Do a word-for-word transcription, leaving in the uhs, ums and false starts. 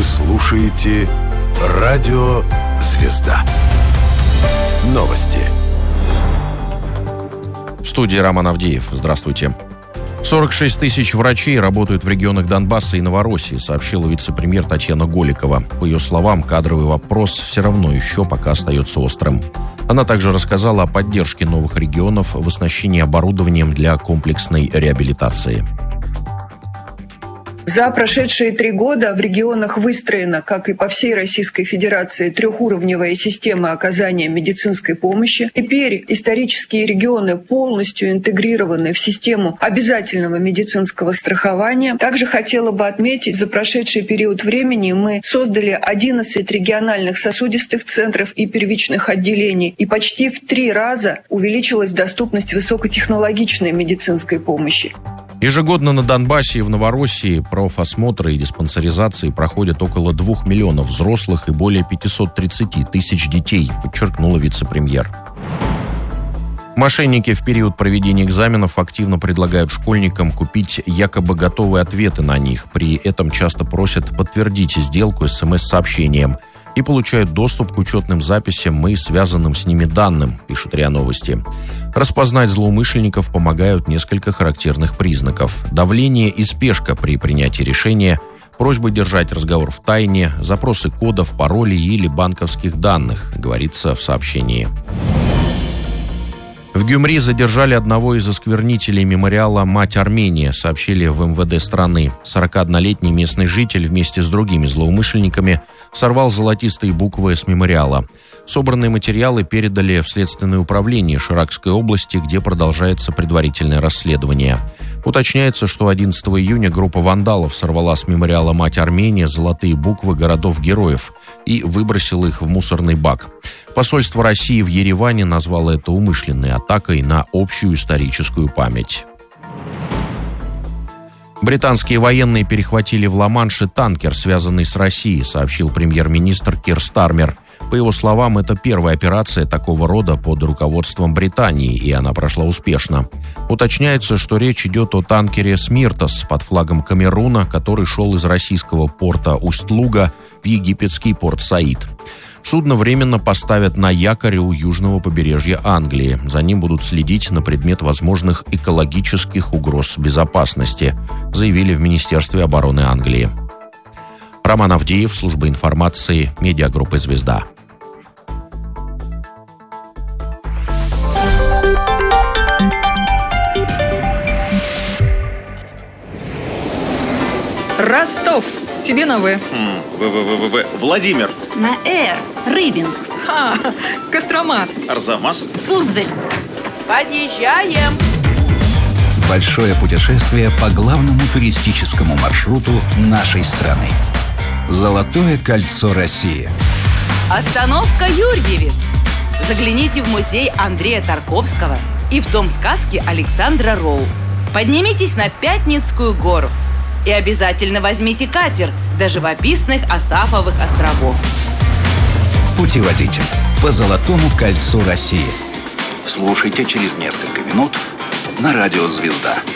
слушаете Радио Звезда. Новости. В студии Роман Авдеев. Здравствуйте. сорок шесть тысяч врачей работают в регионах Донбасса и Новороссии, сообщила вице-премьер Татьяна Голикова. По ее словам, кадровый вопрос все равно еще пока остается острым. Она также рассказала о поддержке новых регионов в оснащении оборудованием для комплексной реабилитации. За прошедшие три года в регионах выстроена, как и по всей Российской Федерации, трехуровневая система оказания медицинской помощи. Теперь исторические регионы полностью интегрированы в систему обязательного медицинского страхования. Также хотела бы отметить, за прошедший период времени мы создали одиннадцать региональных сосудистых центров и первичных отделений, и почти в три раза увеличилась доступность высокотехнологичной медицинской помощи. Ежегодно на Донбассе и в Новороссии профосмотры и диспансеризации проходят около двух миллионов взрослых и более пятьсот тридцать тысяч детей, подчеркнула вице-премьер. Мошенники в период проведения экзаменов активно предлагают школьникам купить якобы готовые ответы на них. При этом часто просят подтвердить сделку эс эм эс-сообщением и получают доступ к учетным записям и связанным с ними данным, пишут РИА Новости. Распознать злоумышленников помогают несколько характерных признаков. Давление и спешка при принятии решения, просьба держать разговор в тайне, запросы кодов, паролей или банковских данных, говорится в сообщении. В Гюмри задержали одного из осквернителей мемориала «Мать Армения», сообщили в эм вэ дэ страны. сорокаоднолетний местный житель вместе с другими злоумышленниками сорвал золотистые буквы с мемориала. Собранные материалы передали в Следственное управление Ширакской области, где продолжается предварительное расследование. Уточняется, что одиннадцатого июня группа вандалов сорвала с мемориала «Мать Армения» золотые буквы городов-героев и выбросила их в мусорный бак. Посольство России в Ереване назвало это умышленной атакой на общую историческую память. Британские военные перехватили в Ла-Манше танкер, связанный с Россией, сообщил премьер-министр Кир Стармер. По его словам, это первая операция такого рода под руководством Британии, и она прошла успешно. Уточняется, что речь идет о танкере «Смиртос» под флагом Камеруна, который шел из российского порта Усть-Луга в египетский порт Саид. Судно временно поставят на якорь у южного побережья Англии. За ним будут следить на предмет возможных экологических угроз безопасности, заявили в Министерстве обороны Англии. Роман Авдеев, служба информации, медиагруппы «Звезда». Ростов. Тебе на «В». В-В-В-В. Владимир. На «Р». Рыбинск. Ха, Кострома. Арзамас. Суздаль. Подъезжаем. Большое путешествие по главному туристическому маршруту нашей страны. Золотое кольцо России. Остановка Юрьевец. Загляните в музей Андрея Тарковского и в дом сказки Александра Роу. Поднимитесь на Пятницкую гору. И обязательно возьмите катер до живописных Асафовых островов. Путеводитель по Золотому кольцу России. Слушайте через несколько минут на Радио Звезда.